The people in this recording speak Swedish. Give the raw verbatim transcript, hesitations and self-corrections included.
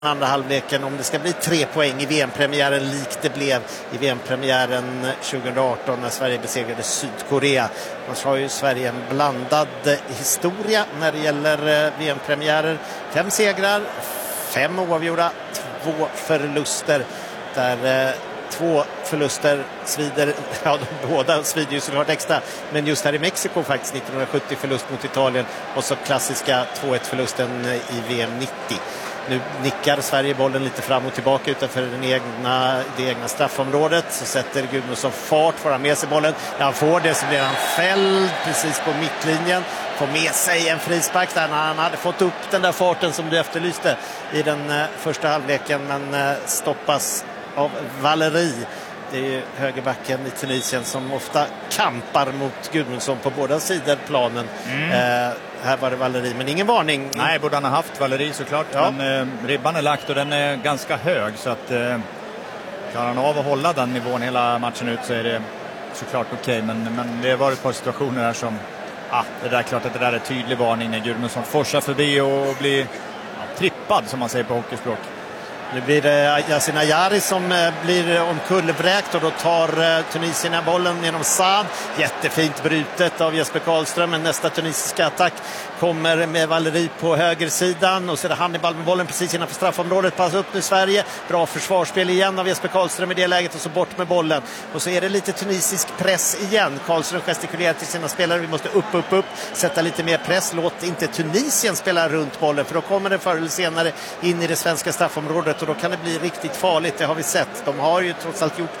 andra halvleken om det ska bli tre poäng i V M-premiären likt det blev i V M-premiären tjugoarton när Sverige besegrade Sydkorea. Annars har ju Sverige en blandad historia när det gäller V M-premiärer. Fem segrar, fem oavgjorda, två förluster där eh, två förluster svider, ja de båda svider ju såklart extra, men just här i Mexiko faktiskt nittonhundrasjuttio förlust mot Italien och så klassiska två ett förlusten i V M nittio. Nu nickar Sverige bollen lite fram och tillbaka utanför den egna, det egna straffområdet. Så sätter Gudmundsson fart, får han med sig bollen. När han får det så blir han fälld precis på mittlinjen. Får med sig en frispark där han hade fått upp den där farten som du efterlyste i den uh, första halvleken. Men uh, stoppas av Valeri. Det är ju högerbacken i Tunisien som ofta kampar mot Gudmundsson på båda sidor planen. Mm. Uh, Här var det Valeri, men ingen varning. Nej, borde han ha haft Valeri såklart. Ja. Men eh, ribban är lagt och den är ganska hög. Så att eh, klarar han av att hålla den nivån hela matchen ut så är det såklart okej. Okay. Men, men det har varit ett par situationer här som... Ah, det där är klart att det där är tydlig varning när Gudmundsson forsar förbi och blir ja, trippad som man säger på hockeyspråk. Nu blir det Yasin Ayari som eh, blir omkullvräkt och då tar eh, Tunisien bollen genom Saad. Jättefint brutet av Jesper Karlström, men nästa tunisiska attack kommer med Valeri på högersidan och så är det Hannibal med bollen precis innanför straffområdet. Passar upp nu Sverige. Bra försvarsspel igen av Jesper Karlström i det läget och så bort med bollen. Och så är det lite tunisisk press igen. Karlström gestikulerar till sina spelare. Vi måste upp, upp, upp. Sätta lite mer press. Låt inte Tunisien spela runt bollen för då kommer det förr eller senare in i det svenska straffområdet och då kan det bli riktigt farligt. Det har vi sett. De har ju trots allt gjort